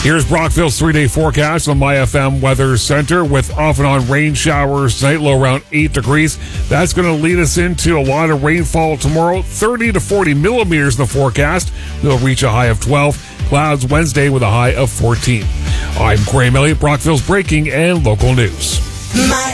Here's Brockville's 3-day forecast on My FM Weather Center with off and on rain showers tonight, low around 8 degrees. That's going to lead us into a lot of rainfall tomorrow, 30 to 40 millimeters in the forecast. We'll reach a high of 12. Clouds Wednesday with a high of 14. I'm Graham Elliott, Brockville's breaking and local news. My